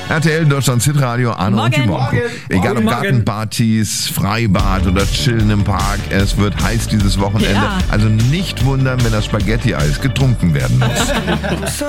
RTL Deutschland Hitradio, Arno und die Morgen. Egal ob Gartenpartys, Freibad oder Chillen im Park, es wird heiß dieses Wochenende. Ja. Also nicht wundern, wenn das Spaghetti-Eis getrunken werden muss.